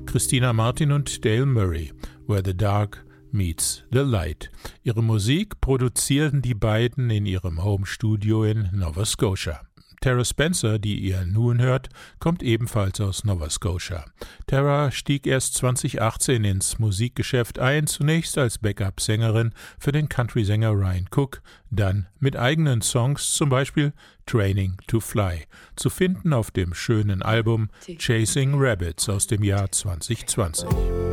Christina Martin und Dale Murray, Where the Dark Meets the Light. Ihre Musik produzierten die beiden in ihrem Home-Studio in Nova Scotia. Tara Spencer, die ihr nun hört, kommt ebenfalls aus Nova Scotia. Tara stieg erst 2018 ins Musikgeschäft ein, zunächst als Backup-Sängerin für den Country-Sänger Ryan Cook, dann mit eigenen Songs, zum Beispiel Training to Fly, zu finden auf dem schönen Album Chasing Rabbits aus dem Jahr 2020.